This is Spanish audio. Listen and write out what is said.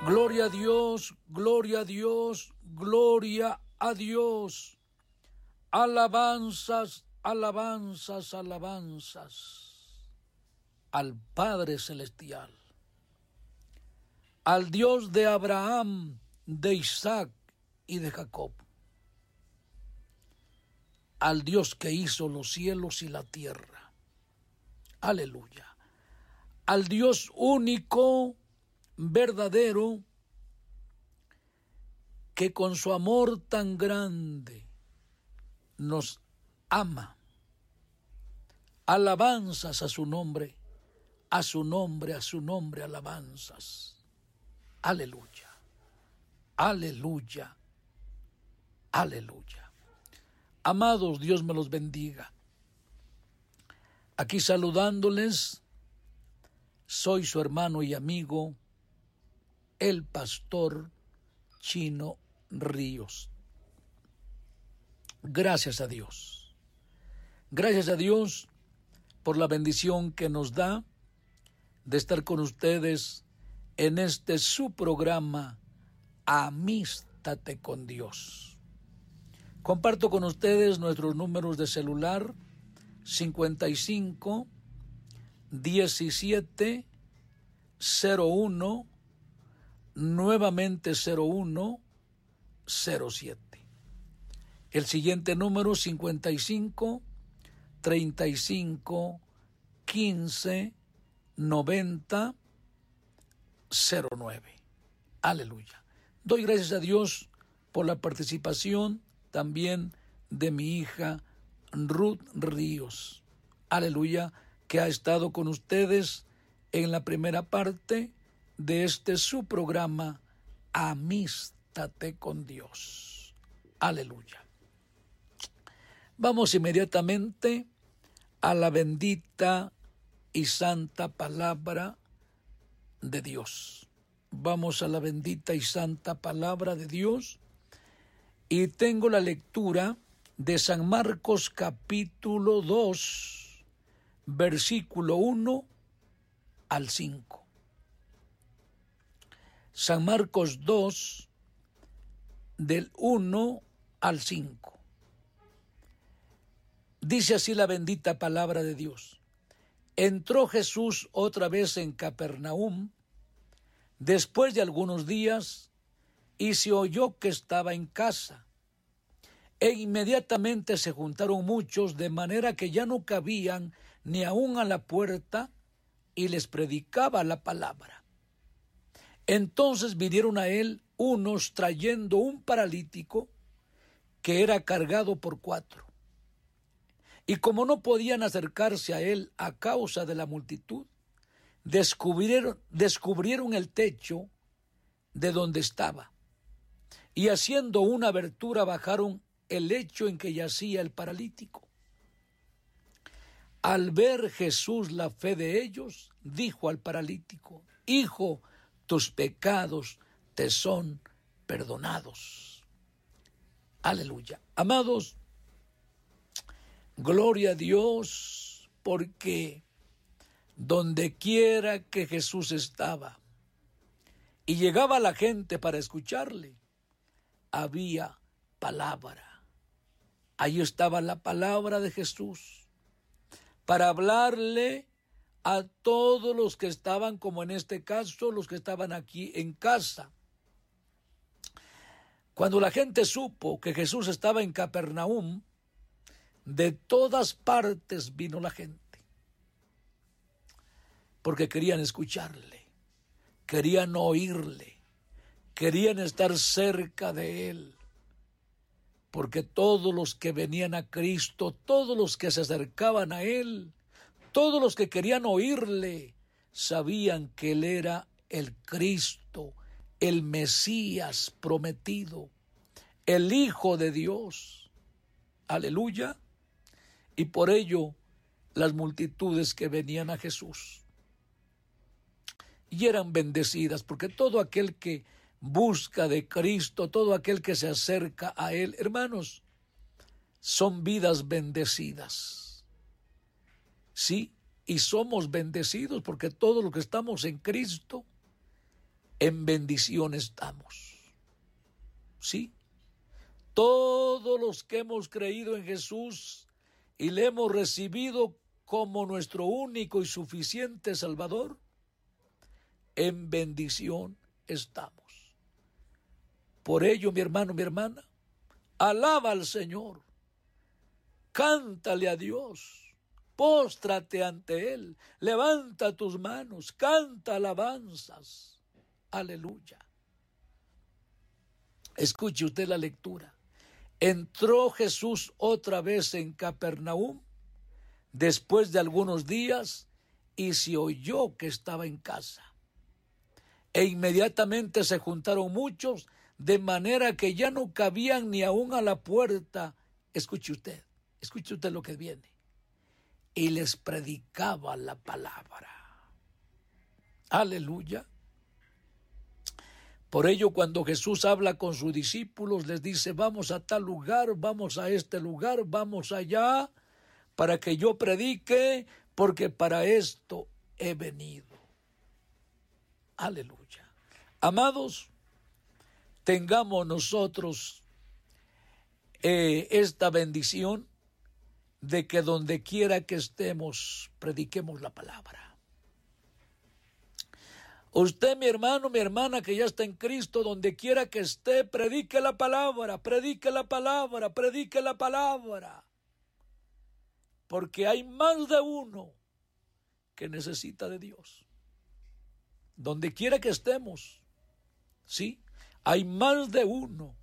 Gloria a Dios, gloria a Dios, gloria a Dios. Alabanzas, alabanzas, alabanzas al Padre Celestial, al Dios de Abraham, de Isaac y de Jacob, al Dios que hizo los cielos y la tierra. Aleluya. Al Dios único, verdadero, que con su amor tan grande nos ama. Alabanzas a su nombre, a su nombre, a su nombre, alabanzas. Aleluya, aleluya, aleluya. Amados, Dios me los bendiga. Aquí saludándoles, soy su hermano y amigo, el pastor Chino Ríos. Gracias a Dios. Gracias a Dios por la bendición que nos da de estar con ustedes en este su programa Amístate con Dios. Comparto con ustedes nuestros números de celular 55 17 01 nuevamente 01 07. El siguiente número 55 35 15 90 09. Aleluya. Doy gracias a Dios por la participación también de mi hija Ruth Ríos. Aleluya, que ha estado con ustedes en la primera parte de este su programa Amístate con Dios. Aleluya. Vamos inmediatamente a la bendita y santa palabra de Dios. Vamos a la bendita y santa palabra de Dios y tengo la lectura de San Marcos capítulo 2, versículo 1 al 5. San Marcos 2, del 1 al 5. Dice así la bendita palabra de Dios. Entró Jesús otra vez en Capernaum, después de algunos días, y se oyó que estaba en casa. E inmediatamente se juntaron muchos, de manera que ya no cabían ni aun a la puerta, y les predicaba la palabra. Entonces vinieron a él unos trayendo un paralítico que era cargado por 4. Y como no podían acercarse a él a causa de la multitud, descubrieron el techo de donde estaba, y haciendo una abertura bajaron el lecho en que yacía el paralítico. Al ver Jesús la fe de ellos, dijo al paralítico: Hijo, tus pecados te son perdonados. Aleluya. Amados, gloria a Dios, porque donde quiera que Jesús estaba y llegaba la gente para escucharle, había palabra. Ahí estaba la palabra de Jesús para hablarle a todos los que estaban, como en este caso, los que estaban aquí en casa. Cuando la gente supo que Jesús estaba en Capernaum, de todas partes vino la gente, porque querían escucharle, querían oírle, querían estar cerca de él, porque todos los que venían a Cristo, todos los que se acercaban a él, todos los que querían oírle, sabían que él era el Cristo, el Mesías prometido, el Hijo de Dios. Aleluya. Y por ello las multitudes que venían a Jesús y eran bendecidas, porque todo aquel que busca de Cristo, todo aquel que se acerca a él, hermanos, son vidas bendecidas. Sí, y somos bendecidos porque todos los que estamos en Cristo en bendición estamos. ¿Sí? Todos los que hemos creído en Jesús y le hemos recibido como nuestro único y suficiente Salvador, en bendición estamos. Por ello, mi hermano, mi hermana, alaba al Señor, cántale a Dios, póstrate ante Él, levanta tus manos, canta alabanzas. Aleluya. Escuche usted la lectura. Entró Jesús otra vez en Capernaum después de algunos días y se oyó que estaba en casa. E inmediatamente se juntaron muchos, de manera que ya no cabían ni aún a la puerta. Escuche usted lo que viene. Y les predicaba la palabra. Aleluya. Por ello, cuando Jesús habla con sus discípulos, les dice, vamos a tal lugar, vamos a este lugar, vamos allá, para que yo predique, porque para esto he venido. Aleluya. Amados, tengamos nosotros esta bendición de que donde quiera que estemos, prediquemos la palabra. Usted, mi hermano, mi hermana que ya está en Cristo, donde quiera que esté, predique la palabra, predique la palabra, predique la palabra. Porque hay más de uno que necesita de Dios. Donde quiera que estemos, ¿sí? Hay más de uno